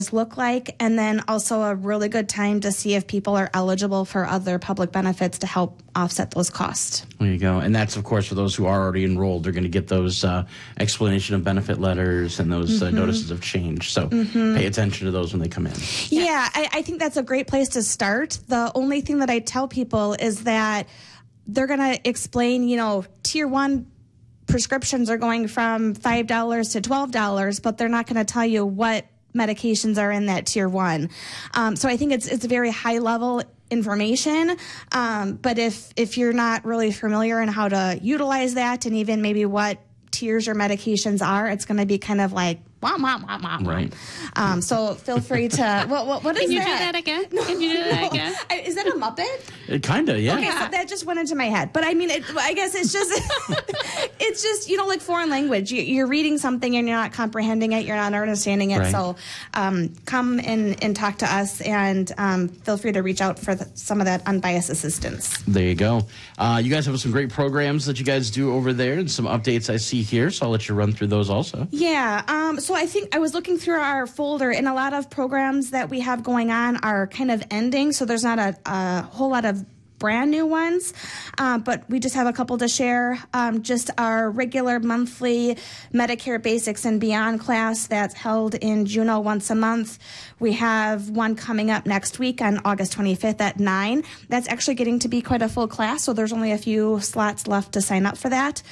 look like, and then also a really good time to see if people are eligible for other public benefits to help offset those costs. There you go. And that's, of course, for those who are already enrolled. They're going to get those explanation of benefit letters and those notices of change. So pay attention to those when they come in. Yeah, I think that's a great place to start. The only thing that I tell people is that they're going to explain, Tier 1 prescriptions are going from $5 to $12, but they're not going to tell you what medications are in that Tier 1. So I think it's very high level information. But if you're not really familiar in how to utilize that and even maybe what tiers or medications are, it's going to be kind of like, wah, wah, wah, wah. Right. So feel free to, what is that? Can you do that again? Can you do that again? Is that a Muppet? Kind of, yeah. Okay, so that just went into my head. But I mean, I guess it's just, it's just, like foreign language. You're reading something and you're not comprehending it, you're not understanding it. Right. So come and talk to us, and feel free to reach out for some of that unbiased assistance. There you go. You guys have some great programs that you guys do over there and some updates I see here, so I'll let you run through those also. Yeah. So I think I was looking through our folder, and a lot of programs that we have going on are kind of ending, so there's not a whole lot of brand new ones, but we just have a couple to share. Just our regular monthly Medicare Basics and Beyond class that's held in Juneau once a month. We have one coming up next week on August 25th at 9. That's actually getting to be quite a full class, so there's only a few slots left to sign up for that.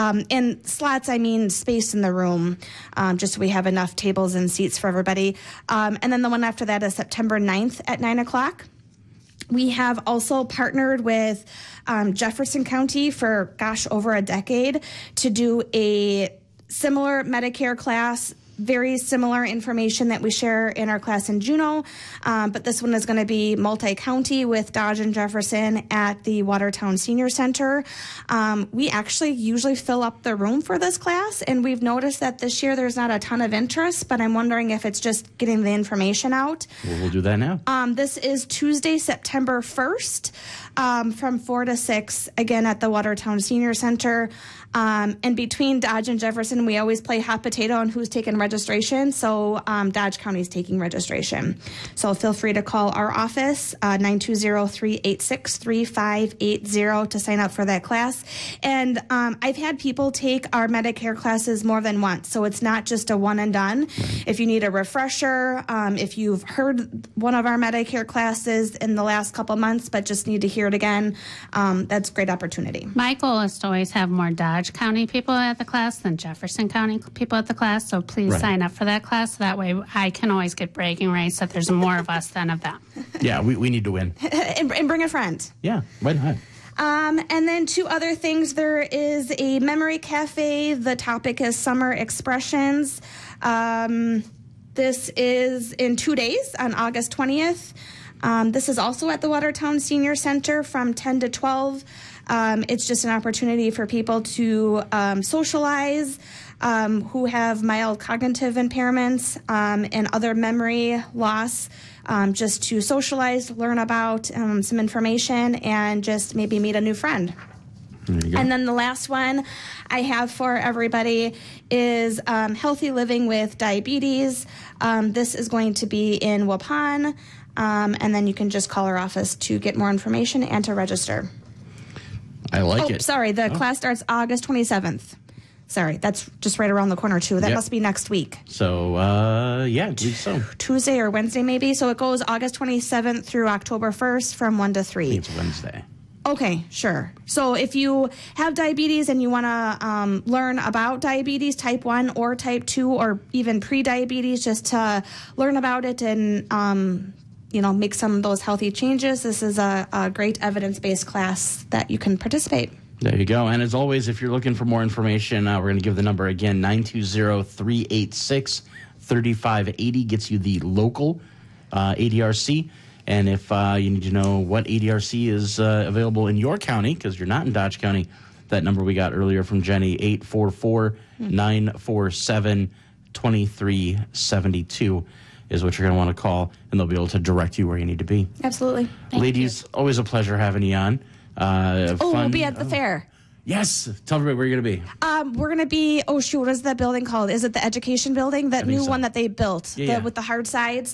And slots, I mean space in the room, just so we have enough tables and seats for everybody. And then the one after that is September 9th at 9 o'clock. We have also partnered with Jefferson County for, over a decade to do a similar Medicare class, very similar information that we share in our class in Juneau, but this one is going to be multi-county with Dodge and Jefferson at the Watertown Senior Center. We actually usually fill up the room for this class, and we've noticed that this year there's not a ton of interest, but I'm wondering if it's just getting the information out. Well, we'll do that now. This is Tuesday, September 1st, from 4 to 6, again at the Watertown Senior Center. And between Dodge and Jefferson, we always play hot potato on who's taking registration. So Dodge County is taking registration. So feel free to call our office, 920-386-3580 to sign up for that class. And I've had people take our Medicare classes more than once. So it's not just a one and done. Right. If you need a refresher, if you've heard one of our Medicare classes in the last couple months but just need to hear it again, that's a great opportunity. My goal is to always have more Dodge County people at the class than Jefferson County people at the class, so please sign up for that class. So that way I can always get bragging rights that there's more of us than of them. Yeah, we need to win. and bring a friend. Yeah, why not? And then two other things. There is a memory cafe. The topic is summer expressions. This is in 2 days on August 20th. This is also at the Watertown Senior Center from 10 to 12. It's just an opportunity for people to socialize, who have mild cognitive impairments and other memory loss, just to socialize, learn about some information, and just maybe meet a new friend. And then the last one I have for everybody is Healthy Living with Diabetes. This is going to be in Waupun, and then you can just call our office to get more information and to register. I like it. Sorry, the class starts August 27th. Sorry, that's just right around the corner, too. That must be next week. So, I believe so. Tuesday or Wednesday, maybe. So it goes August 27th through October 1st from 1 to 3. I think it's Wednesday. Okay, sure. So if you have diabetes and you want to learn about diabetes, type 1 or type 2 or even pre-diabetes, just to learn about it and make some of those healthy changes, this is a great evidence-based class that you can participate. There you go. And as always, if you're looking for more information, we're going to give the number again, 920-386-3580 gets you the local ADRC. And if you need to know what ADRC is available in your county, because you're not in Dodge County, that number we got earlier from Jenny, 844-947-2372 is what you're going to want to call, and they'll be able to direct you where you need to be. Absolutely. Ladies, always a pleasure having you on. We'll be at the fair. Yes. Tell everybody where you're going to be. We're going to be, what is that building called? Is it the education building? That new so. one that they built Yeah. with the hard sides?